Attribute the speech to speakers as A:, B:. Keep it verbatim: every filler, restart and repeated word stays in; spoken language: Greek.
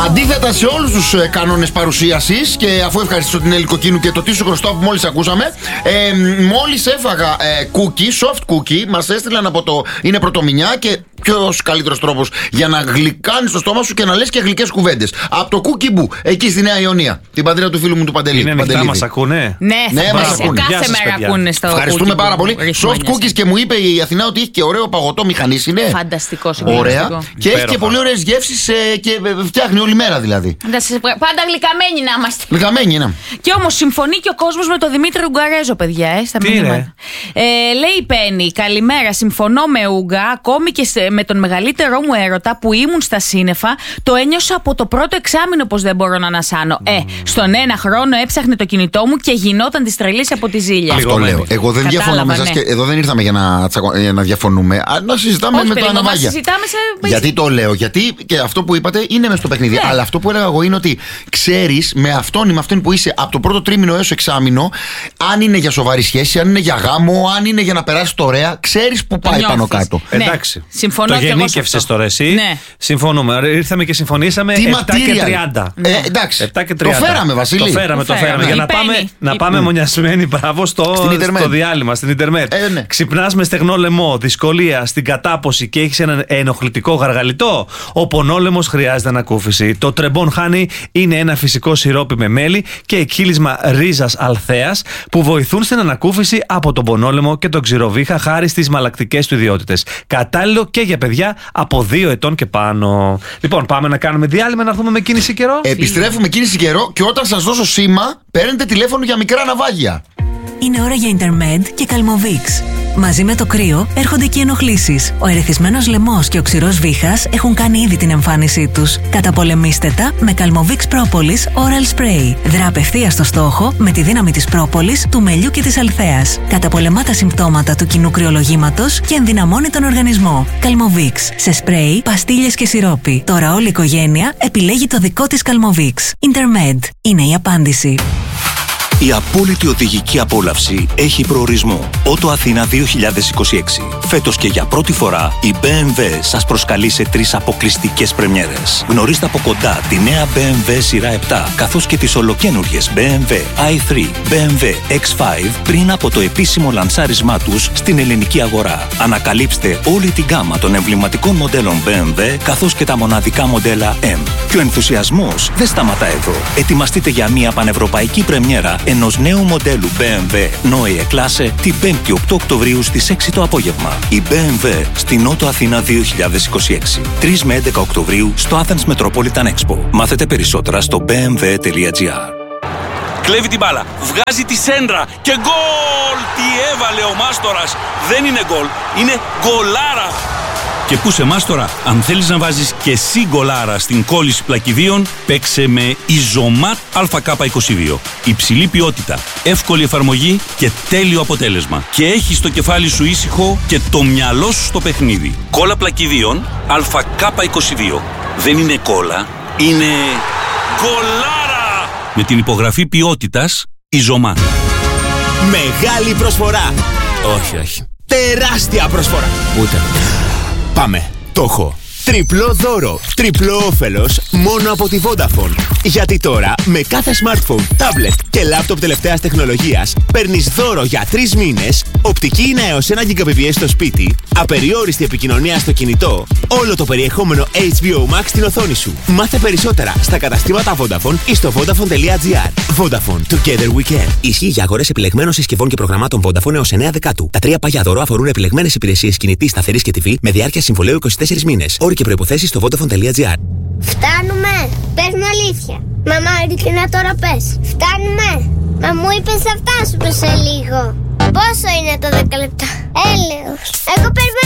A: Αντίθετα σε όλους τους ε, κανόνες παρουσίασης, και αφού ευχαριστήσω την Έλλη Κοκκίνου και το τι σου χρωστάω που μόλις ακούσαμε, ε, μόλις έφαγα ε, cookie, soft cookie, μας έστειλαν από το είναι πρωτομηνιά και ποιος καλύτερος τρόπος για να γλυκάνεις το στόμα σου και να λες και γλυκές κουβέντες. Από το Cookie Boo, εκεί στη Νέα Ιωνία, την πατρίδα του φίλου μου του Παντελή.
B: Είναι ανοιχτά, μας ακούνε?
C: Ναι,
A: ναι, μας ακούνε.
C: Κάθε μέρα ακούνε στο
A: Ευχαριστούμε πάρα πολύ. Soft cookies, και μου είπε η Αθηνά ότι έχει και ωραίο παγωτό μηχανής. Είναι
C: φανταστικό,
A: ωραία. Και έχει και πολύ ωραίες γεύσεις και φτιάχνει όλη μέρα δηλαδή.
C: Πάντα γλυκαμένοι να είμαστε.
A: Γλυκαμένοι, ναι.
C: Και όμως συμφωνεί και ο κόσμος με τον Δημήτρη Ουγγαρέζο, παιδιά, ε, στα μηνύματα. Ε, λέει η Πέννη, καλημέρα. Συμφωνώ με Ουγγα, ακόμη και σε, με τον μεγαλύτερό μου έρωτα που ήμουν στα σύννεφα, το ένιωσα από το πρώτο εξάμηνο πως δεν μπορώ να ανασάνω. Mm. Ε, στον ένα χρόνο έψαχνε το κινητό μου και γινόταν τη τρελής από τη ζήλια.
A: Αυτό λέω. Εγώ δεν διαφωνώ με εσάς, και εδώ δεν ήρθαμε για να, για να διαφωνούμε. Να συζητάμε
C: όχι,
A: με τα ναυάγια.
C: Σε...
A: Γιατί το λέω, γιατί και αυτό που είπατε είναι μες στο παιχνίδι. Ναι. Αλλά αυτό που έλεγα εγώ είναι ότι ξέρεις με αυτόν ή με αυτόν που είσαι από το πρώτο τρίμηνο έως εξάμηνο, αν είναι για σοβαρή σχέση, αν είναι για γάμο, αν είναι για να περάσει το ωραία, ξέρεις που πάει πάνω κάτω.
C: Ναι.
B: Εντάξει.
C: Συμφωνώ.
B: Το γενίκευσες τώρα εσύ.
C: Ναι.
B: Συμφωνούμε. Ήρθαμε και συμφωνήσαμε. επτά και τριάντα.
A: Ε, εντάξει.
B: επτά και τριάντα.
A: Το φέραμε, Βασίλη.
B: Το φέραμε, το φέραμε. Για να πάμε, να πάμε μονιασμένοι, μπράβο, στο, στο διάλειμμα, στην Ιντερνετ.
A: Ε, ναι.
B: Ξυπνάς με στεγνό λαιμό, δυσκολία στην κατάποση και έχεις ένα ενοχλητικό γαργαλιτό. Ο πονόλαιμος χρειάζεται ανακούφιση. Το Trebon Honey είναι ένα φυσικό σιρόπι με μέλι και εκχύλισμα ρίζας αλθέας που βοηθούν στην ανακούφιση από τον πονόλαιμο και τον ξηροβίχα χάρη στις μαλακτικές του ιδιότητες. Κατάλληλο και για παιδιά από δύο ετών και πάνω. Λοιπόν, πάμε να κάνουμε διάλειμμα, να έρθουμε με κίνηση καιρό.
A: Επιστρέφουμε κίνηση καιρό και όταν σας δώσω σήμα, παίρνετε τηλέφωνο για μικρά ναυάγια.
D: Είναι ώρα για Intermed και Calmovix. Μαζί με το κρύο έρχονται και οι ενοχλήσεις. Ο ερεθισμένος λαιμός και ο ξηρός βήχας έχουν κάνει ήδη την εμφάνισή τους. Καταπολεμήστε τα με Calmovix Propolis Oral Spray. Δρά απευθείας στο στόχο με τη δύναμη της πρόπολης, του μελιού και της αλθέας. Καταπολεμά τα συμπτώματα του κοινού κρυολογήματος και ενδυναμώνει τον οργανισμό. Calmovix σε σπρέι, παστίλες και σιρόπι. Τώρα όλη η οικογένεια επιλέγει το δικό της Calmovix. Intermed είναι η απάντηση.
E: Η απόλυτη οδηγική απόλαυση έχει προορισμό. Ότο Αθήνα δύο χιλιάδες είκοσι έξι. Φέτος και για πρώτη φορά η μπι εμ ντάμπλιου σας προσκαλεί σε τρεις αποκλειστικές πρεμιέρες. Γνωρίστε από κοντά τη νέα μπι εμ ντάμπλιου σειρά επτά, καθώς και τις ολοκαίνουργιες μπι εμ ντάμπλιου άι θρι, μπι εμ ντάμπλιου εξ πέντε πριν από το επίσημο λανσάρισμά τους στην ελληνική αγορά. Ανακαλύψτε όλη την γκάμα των εμβληματικών μοντέλων μπι εμ ντάμπλιου, καθώς και τα μοναδικά μοντέλα M. Και ο ενθουσιασμός δεν σταματά εδώ. Ετοιμαστείτε για μια πανευρωπαϊκή πρεμιέρα ενός νέου μοντέλου μπι εμ ντάμπλιου Neue Klasse την πέμπτη οκτώ Οκτωβρίου στις έξι το απόγευμα. Η μπι εμ ντάμπλιου στην Νότο Αθήνα δύο χιλιάδες είκοσι έξι. τρεις με έντεκα Οκτωβρίου στο Athens Metropolitan Expo. Μάθετε περισσότερα στο μπι εμ ντάμπλιου τελεία τζι άρ.
F: Κλέβει την μπάλα, βγάζει τη σέντρα και γκολ! Τι έβαλε ο Μάστορας! Δεν είναι γκολ, είναι γκολάρα! Και πού σε Μάστορα, αν θέλεις να βάζεις και εσύ γκολάρα στην κόλληση πλακιδίων, παίξε με Ιζωμάτ Α Κ είκοσι δύο. Υψηλή ποιότητα, εύκολη εφαρμογή και τέλειο αποτέλεσμα. Και έχεις το κεφάλι σου ήσυχο και το μυαλό σου στο παιχνίδι. Κόλλα πλακιδίων Α Κ είκοσι δύο. Δεν είναι κόλλα, είναι γκολάρα! Με την υπογραφή ποιότητας Ιζωμάτ.
G: Μεγάλη προσφορά!
F: Όχι, όχι.
G: Τεράστια προσφορά!
F: Ούτε.
G: Πάμε, το έχω. Τριπλό δώρο, τριπλό όφελος μόνο από τη Vodafone. Γιατί τώρα με κάθε smartphone, tablet και laptop τελευταίας τεχνολογίας παίρνεις δώρο για τρεις μήνες, οπτική είναι έως ένα γιγαμπιτ στο σπίτι, απεριόριστη επικοινωνία στο κινητό, όλο το περιεχόμενο έιτς μπι ο Max στην οθόνη σου. Μάθε περισσότερα στα καταστήματα Vodafone ή στο vodafone τελεία τζι άρ. Vodafone, together we can. Ισχύει για αγορές επιλεγμένων συσκευών και προγραμμάτων Vodafone έως εννέα Δεκάτου. Τα τρία παγιά δώρο αφορούν επιλεγμένες υπηρεσίες κινητής, σταθερής και τι βι με διάρκεια συμβολαίου είκοσι τέσσερις μήνες. Όροι και προϋποθέσεις στο vodafone τελεία τζι άρ.
H: Φτάνουμε! Πες μου αλήθεια. Μαμά, ειλικρινά τώρα πες. Φτάνουμε! Μα μου είπες θα φτάσουμε σε λίγο. Πόσο είναι το δέκα λεπτά? Έλεος. Εγώ περιμένω.